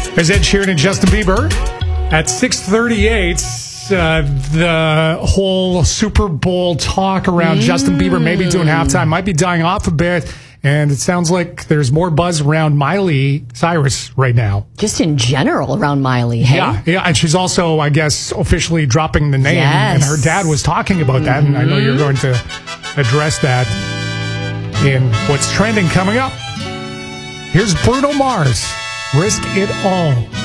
There's Ed Sheeran and Justin Bieber. At 6:38, the whole Super Bowl talk around Justin Bieber maybe doing halftime might be dying off a bit. And it sounds like there's more buzz around Miley Cyrus right now. Just in general around Miley, hey? Yeah, and she's also, I guess, officially dropping the name. Yes. And her dad was talking about that, and I know you're going to address that in what's trending coming up. Here's Bruno Mars, Risk It All.